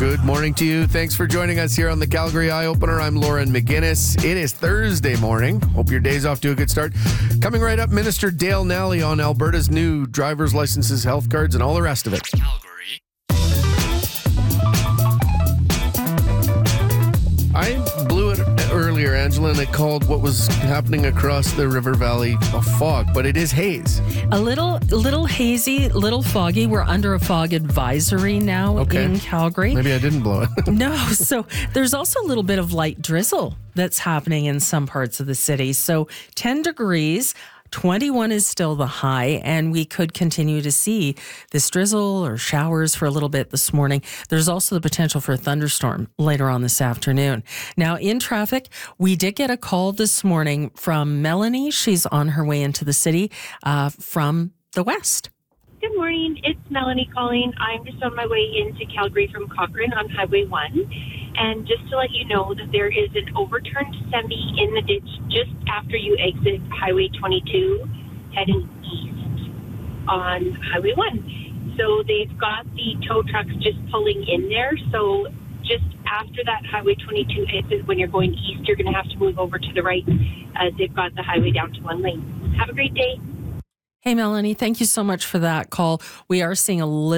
Good morning to you. Thanks for joining us here on the Calgary Eye Opener. I'm Lauren McGinnis. It is Thursday morning. Hope your day's off to a good start. Coming right up, Minister Dale Nally on Alberta's new driver's licenses, health cards, and all the rest of it. Calgary. I blew it earlier, Angela, and I called what was happening across the river valley a fog, but it is haze. A little hazy, little foggy. We're under a fog advisory now in Calgary. Maybe I didn't blow it. No, so there's also a little bit of light drizzle that's happening in some parts of the city. So 10 degrees. 21 is still the high, and we could continue to see this drizzle or showers for a little bit this morning. There's also the potential for a thunderstorm later on this afternoon. Now, in traffic, we did get a call this morning from Melanie. She's on her way into the city from the west. Good morning. It's Melanie calling. I'm just on my way into Calgary from Cochrane on Highway 1. And just to let you know that there is an overturned semi in the ditch just after you exit Highway 22 heading east on Highway 1. So they've got the tow trucks just pulling in there. So just after that Highway 22 exit, when you're going east, you're going to have to move over to the right as they've got the highway down to one lane. Have a great day. Hey, Melanie, thank you so much for that call. We are seeing a little